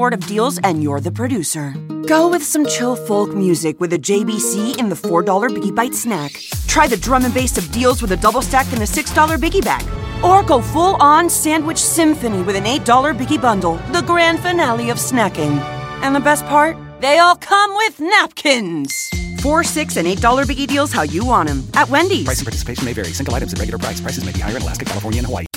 smorgasbord of deals and you're the producer. Go with some chill folk music with a JBC in the $4 Biggie Bite snack. Try the drum and bass of deals with a double stack in the $6 Biggie Bag. Or go full-on sandwich symphony with an $8 Biggie Bundle, the grand finale of snacking. And the best part? They all come with napkins. $4, $6, and $8 Biggie deals how you want them. At Wendy's. Price and participation may vary. Single items at regular price. Prices may be higher in Alaska, California, and Hawaii.